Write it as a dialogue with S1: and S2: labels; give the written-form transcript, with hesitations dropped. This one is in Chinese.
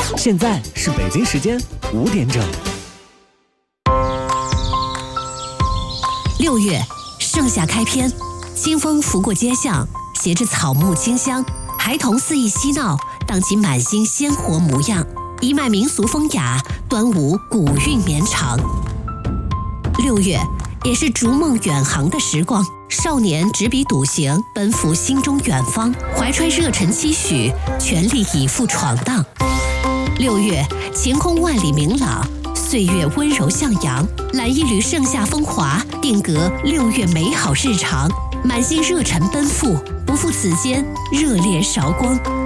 S1: 现在是北京时间5点整。
S2: 6月，盛夏开篇，清风拂过街巷，携着草木清香，孩童肆意嬉闹，荡起满心鲜活模样，一脉民俗风雅，端午古韵绵长。6月，也是逐梦远航的时光，少年执笔笃行，奔赴心中远方，怀揣热忱期许，全力以赴闯荡。6月，晴空万里明朗，岁月温柔向阳，揽一缕盛夏风华，定格6月美好日常，满心热忱奔赴，不负此间热烈韶光。